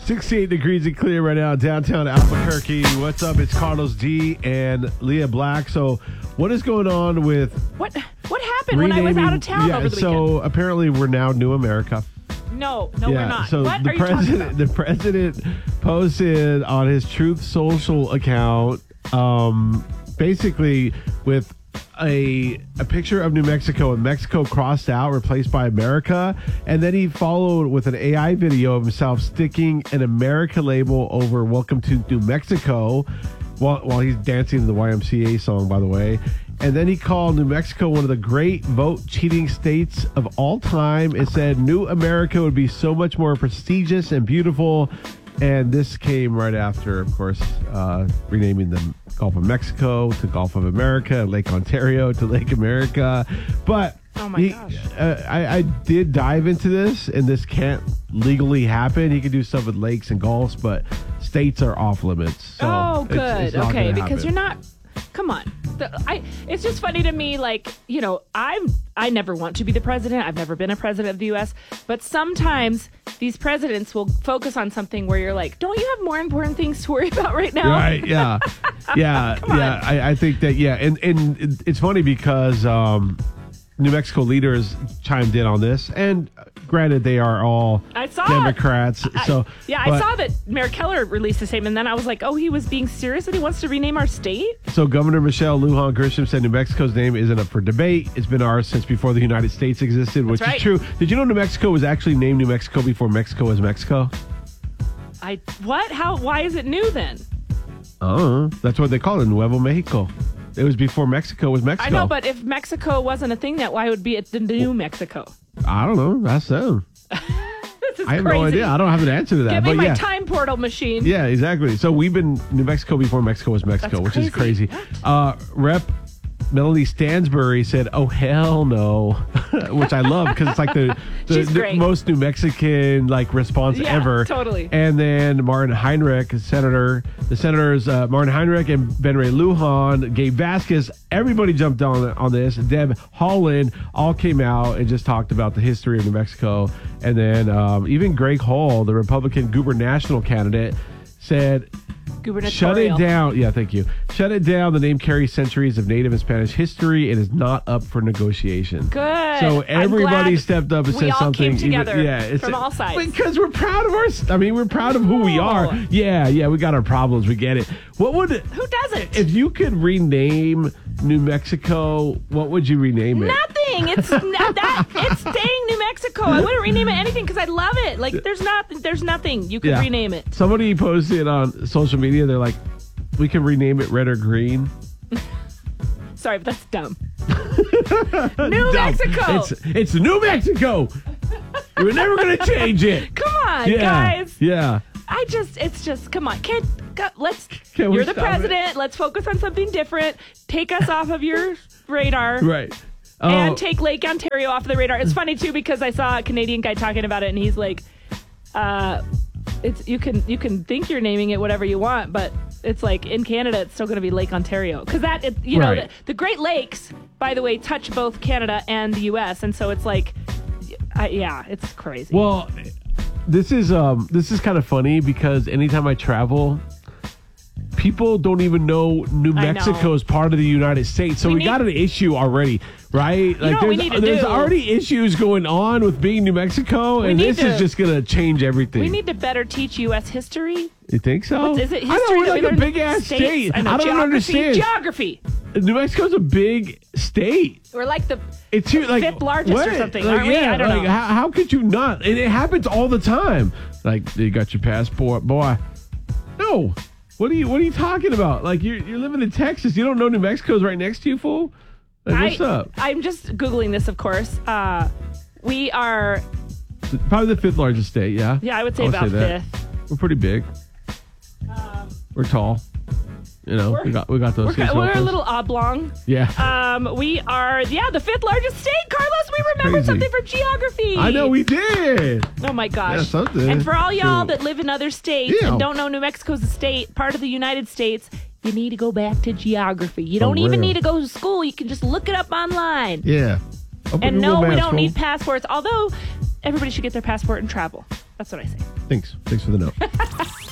68 degrees and clear right now, downtown Albuquerque. What's up? It's Carlos G and Leah Black. So, what is going on with what happened when I was out of town over the weekend? So apparently we're now New America. No, we're not. So what are you talking about? The president posted on his Truth Social account, basically with a picture of New Mexico and Mexico crossed out, replaced by America, and then he followed with an AI video of himself sticking an America label over "Welcome to New Mexico," while he's dancing to the YMCA song, by the way. And then he called New Mexico one of the great vote cheating states of all time. It said New America would be so much more prestigious and beautiful. And this came right after, of course, renaming the Gulf of Mexico to Gulf of America, Lake Ontario to Lake America. But oh my gosh. I did dive into this, and this can't legally happen. He can do stuff with lakes and gulfs, but states are off limits. So good. it's not okay, gonna because happen. you're not. Come on. It's just funny to me, like, you know, I never want to be the president. I've never been a president of the U.S. But sometimes these presidents will focus on something where you're like, don't you have more important things to worry about right now? Right, yeah. Yeah, yeah. I think that, yeah. And it's funny because New Mexico leaders chimed in on this. And granted, they are all Democrats. I saw that Mayor Keller released a statement, and then I was like, oh, he was being serious and he wants to rename our state? So Governor Michelle Lujan Grisham said New Mexico's name isn't up for debate. It's been ours since before the United States existed, which is true. Did you know New Mexico was actually named New Mexico before Mexico was Mexico? What? How? Why is it new then? That's what they call it, Nuevo Mexico. It was before Mexico was Mexico. I know, but if Mexico wasn't a thing yet, why would it be the New Mexico? I don't know. That's them. I have no idea. I don't have an answer to that. Give me my time portal machine. Yeah, exactly. So we've been New Mexico before Mexico was Mexico, which is crazy. Rep Melanie Stansbury said, "Oh hell no," which I love because it's like the most New Mexican like response ever. Totally. And then Martin Heinrich, the senators Martin Heinrich and Ben Ray Lujan, Gabe Vasquez, everybody jumped on this. Deb Haaland all came out and just talked about the history of New Mexico. And then even Greg Hall, the Republican gubernatorial candidate, said, shut it down. Yeah, thank you. Shut it down. The name carries centuries of Native and Spanish history and is not up for negotiation. Good. So everybody stepped up and said something. We all came together from all sides. Because we're proud of we're proud of who we are. Yeah, we got our problems. We get it. Who doesn't? If you could rename New Mexico, what would you rename it? Nothing. It's staying New Mexico. I wouldn't rename it anything because I love it. Like there's nothing you could rename it. Somebody posted on social media, they're like, we can rename it red or green. Sorry, but that's dumb. New Mexico. It's New Mexico. We're never gonna change it. Come on, guys. Yeah. Come on. You're the president. Let's focus on something different. Take us off of your radar. Right. And take Lake Ontario off the radar. It's funny too because I saw a Canadian guy talking about it, and he's like, you can think you're naming it whatever you want, but it's like in Canada it's still going to be Lake Ontario because the Great Lakes, by the way, touch both Canada and the U.S. and so it's like, it's crazy. Well, this is kind of funny because anytime I travel, people don't even know New Mexico is part of the United States. So we got an issue already, right? Like there's already issues going on with being New Mexico, and this is just going to change everything. We need to better teach U.S. history. You think so? Is it history? I know, we're like a big-ass state. I don't understand. Geography. New Mexico's a big state. We're like the fifth largest or something, aren't we? I don't know. How could you not? And it happens all the time. Like, you got your passport, boy. No. What are you talking about? Like you're living in Texas. You don't know New Mexico's right next to you, fool? Like, what's up? I'm just Googling this, of course. We are probably the fifth largest state, yeah? Yeah, I would say about fifth. We're pretty big. We're tall. You know, we got those. We're a little oblong. Yeah. We are the fifth largest state. Carlos, we remembered something for geography. I know we did. Oh my gosh. Yeah, something. And for all y'all that live in other states and don't know New Mexico's a state, part of the United States, you need to go back to geography. You don't even need to go to school. You can just look it up online. Yeah. And no, we don't need passports. Although everybody should get their passport and travel. That's what I say. Thanks for the note.